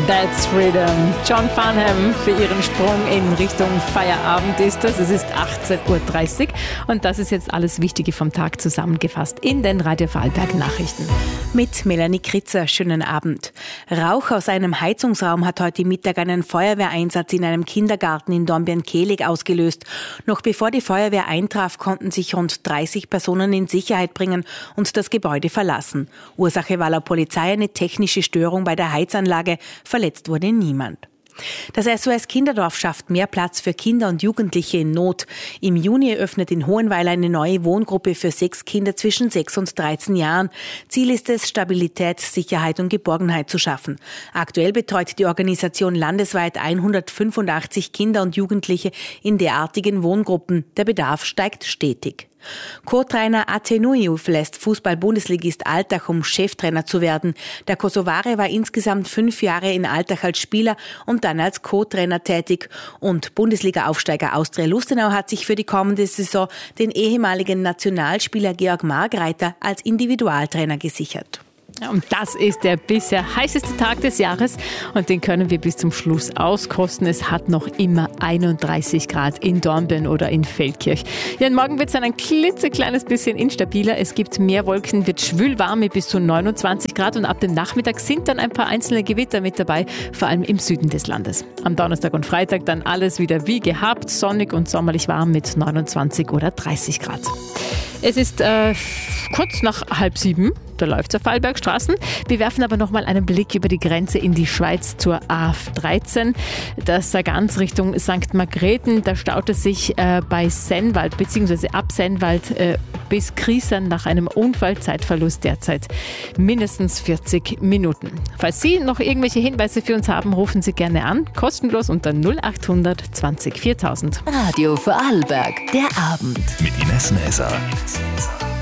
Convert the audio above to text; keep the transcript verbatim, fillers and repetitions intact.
That's Freedom. John Farnham für ihren Sprung in Richtung Feierabend ist das. Es ist achtzehn Uhr dreißig und das ist jetzt alles Wichtige vom Tag zusammengefasst in den Radio Vorarlberg Nachrichten. Mit Melanie Kritzer, schönen Abend. Rauch aus einem Heizungsraum hat heute Mittag einen Feuerwehreinsatz in einem Kindergarten in Dornbirn-Kehlig ausgelöst. Noch bevor die Feuerwehr eintraf, konnten sich rund dreißig Personen in Sicherheit bringen und das Gebäude verlassen. Ursache war laut Polizei eine technische Störung bei der Heizanlage. Verletzt wurde niemand. Das S O S Kinderdorf schafft mehr Platz für Kinder und Jugendliche in Not. Im Juni eröffnet in Hohenweiler eine neue Wohngruppe für sechs Kinder zwischen sechs und dreizehn Jahren. Ziel ist es, Stabilität, Sicherheit und Geborgenheit zu schaffen. Aktuell betreut die Organisation landesweit hundertfünfundachtzig Kinder und Jugendliche in derartigen Wohngruppen. Der Bedarf steigt stetig. Co-Trainer Atenuiu verlässt Fußball-Bundesligist Altach, um Cheftrainer zu werden. Der Kosovare war insgesamt fünf Jahre in Altach als Spieler und dann als Co-Trainer tätig. Und Bundesliga-Aufsteiger Austria Lustenau hat sich für die kommende Saison den ehemaligen Nationalspieler Georg Margreiter als Individualtrainer gesichert. Und das ist der bisher heißeste Tag des Jahres und den können wir bis zum Schluss auskosten. Es hat noch immer einunddreißig Grad in Dornbirn oder in Feldkirch. Ja, morgen wird es ein klitzekleines bisschen instabiler. Es gibt mehr Wolken, wird schwül warm mit bis zu neunundzwanzig Grad und ab dem Nachmittag sind dann ein paar einzelne Gewitter mit dabei, vor allem im Süden des Landes. Am Donnerstag und Freitag dann alles wieder wie gehabt, sonnig und sommerlich warm mit neunundzwanzig oder dreißig Grad. Es ist äh, kurz nach halb sieben, da läuft es auf Vorarlbergstraßen. Wir werfen aber nochmal einen Blick über die Grenze in die Schweiz zur A dreizehn. Das ist ganz Richtung Sankt Margrethen. Da staut es sich äh, bei Sennwald bzw. ab Sennwald äh, bis Griesern nach einem Unfallzeitverlust derzeit mindestens vierzig Minuten. Falls Sie noch irgendwelche Hinweise für uns haben, rufen Sie gerne an. Kostenlos unter null achthundert zwanzig viertausend. Radio Vorarlberg, der Abend. Mit Ines Näser.